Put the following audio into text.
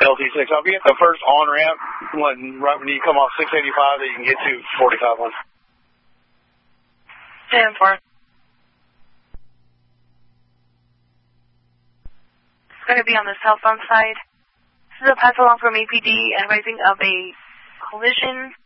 LT6. I'll be at the first on-ramp right when you come off 685 that you can get to 45 on. 10-4. It's going to be on the southbound side. This is a pass along from APD advising of a collision